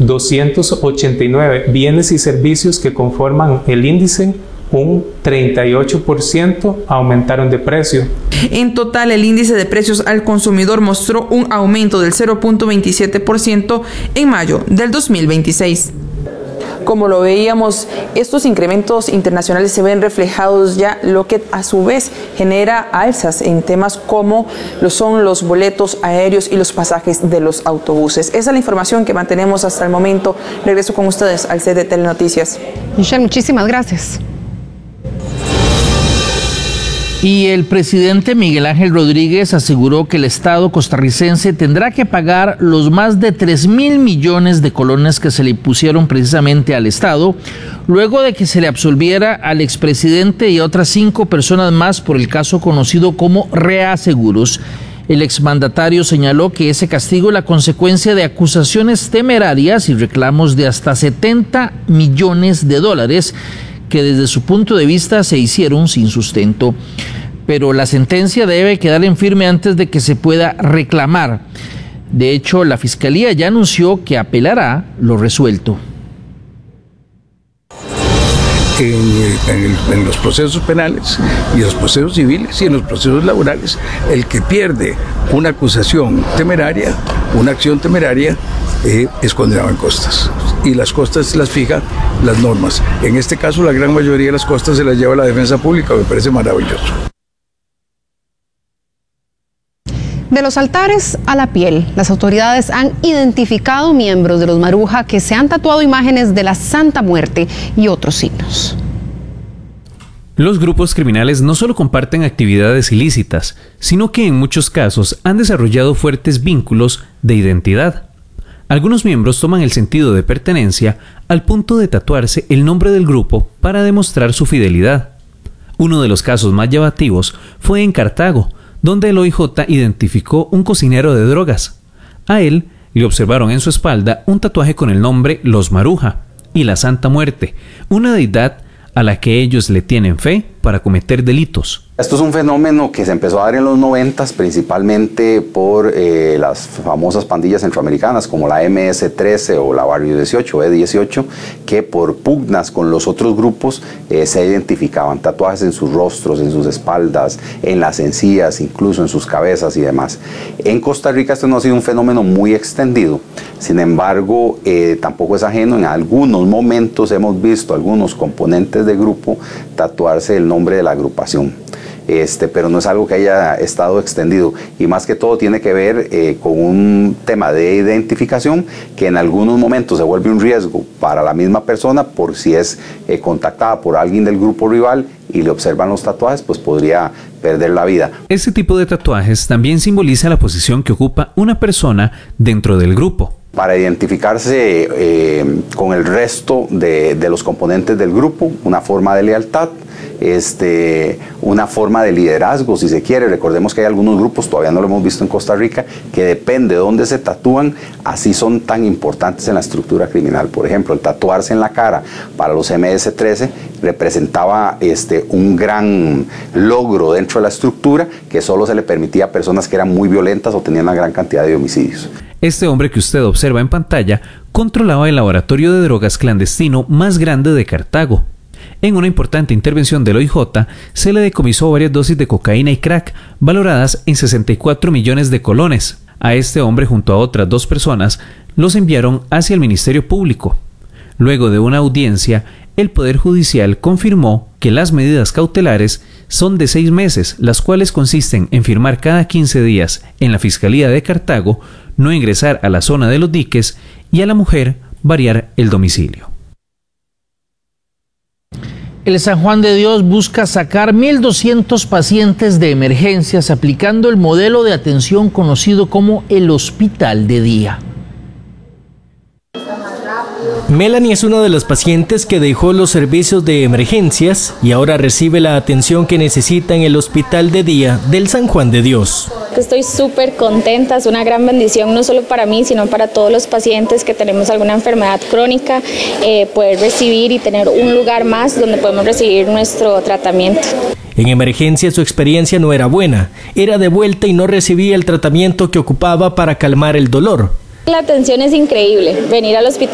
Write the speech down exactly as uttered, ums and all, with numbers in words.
doscientos ochenta y nueve bienes y servicios que conforman el índice, un treinta y ocho por ciento aumentaron de precio. En total, el índice de precios al consumidor mostró un aumento del cero punto veintisiete por ciento en mayo del dos mil veintiséis. Como lo veíamos, estos incrementos internacionales se ven reflejados ya, lo que a su vez genera alzas en temas como lo son los boletos aéreos y los pasajes de los autobuses. Esa es la información que mantenemos hasta el momento. Regreso con ustedes al set de Telenoticias. Michelle, muchísimas gracias. Y el presidente Miguel Ángel Rodríguez aseguró que el Estado costarricense tendrá que pagar los más de tres mil millones de colones que se le impusieron precisamente al Estado, luego de que se le absolviera al expresidente y a otras cinco personas más por el caso conocido como reaseguros. El exmandatario señaló que ese castigo es la consecuencia de acusaciones temerarias y reclamos de hasta setenta millones de dólares que desde su punto de vista se hicieron sin sustento. Pero la sentencia debe quedar en firme antes de que se pueda reclamar. De hecho, la Fiscalía ya anunció que apelará lo resuelto. En, en, el, en los procesos penales y en los procesos civiles y en los procesos laborales, el que pierde una acusación temeraria, una acción temeraria, eh, es condenado en costas. Y las costas las fija las normas. En este caso, la gran mayoría de las costas se las lleva la defensa pública, me parece maravilloso. De los altares a la piel, las autoridades han identificado miembros de los Maruja que se han tatuado imágenes de la Santa Muerte y otros signos. Los grupos criminales no solo comparten actividades ilícitas, sino que en muchos casos han desarrollado fuertes vínculos de identidad. Algunos miembros toman el sentido de pertenencia al punto de tatuarse el nombre del grupo para demostrar su fidelidad. Uno de los casos más llamativos fue en Cartago, donde el O I J identificó un cocinero de drogas. A él le observaron en su espalda un tatuaje con el nombre Los Maruja y la Santa Muerte, una deidad a la que ellos le tienen fe para cometer delitos. Esto es un fenómeno que se empezó a dar en los noventas, principalmente por eh, las famosas pandillas centroamericanas como la eme ese trece o la Barrio dieciocho, E dieciocho, que por pugnas con los otros grupos eh, se identificaban, tatuajes en sus rostros, en sus espaldas, en las encías, incluso en sus cabezas y demás. En Costa Rica esto no ha sido un fenómeno muy extendido, sin embargo eh, tampoco es ajeno. En algunos momentos hemos visto algunos componentes de grupo tatuarse el nombre de la agrupación. Este, pero no es algo que haya estado extendido, y más que todo tiene que ver eh, con un tema de identificación que en algunos momentos se vuelve un riesgo para la misma persona por si es eh, contactada por alguien del grupo rival y le observan los tatuajes, pues podría perder la vida. Este tipo de tatuajes también simboliza la posición que ocupa una persona dentro del grupo. Para identificarse eh, con el resto de, de los componentes del grupo, una forma de lealtad, este, una forma de liderazgo, si se quiere. Recordemos que hay algunos grupos, todavía no lo hemos visto en Costa Rica, que depende de dónde se tatúan, así son tan importantes en la estructura criminal. Por ejemplo, el tatuarse en la cara para los eme ese trece representaba este, un gran logro dentro de la estructura que solo se le permitía a personas que eran muy violentas o tenían una gran cantidad de homicidios. Este hombre que usted observa en pantalla controlaba el laboratorio de drogas clandestino más grande de Cartago. En una importante intervención del O I J se le decomisó varias dosis de cocaína y crack valoradas en sesenta y cuatro millones de colones. A este hombre junto a otras dos personas los enviaron hacia el Ministerio Público. Luego de una audiencia, el Poder Judicial confirmó que las medidas cautelares son de seis meses, las cuales consisten en firmar cada quince días en la Fiscalía de Cartago, no ingresar a la zona de los diques y a la mujer variar el domicilio. El San Juan de Dios busca sacar mil doscientos pacientes de emergencias aplicando el modelo de atención conocido como el hospital de día. Melanie es una de las pacientes que dejó los servicios de emergencias y ahora recibe la atención que necesita en el hospital de día del San Juan de Dios. Estoy súper contenta, es una gran bendición no solo para mí, sino para todos los pacientes que tenemos alguna enfermedad crónica, eh, poder recibir y tener un lugar más donde podemos recibir nuestro tratamiento. En emergencia su experiencia no era buena, era de vuelta y no recibía el tratamiento que ocupaba para calmar el dolor. La atención es increíble, venir al hospital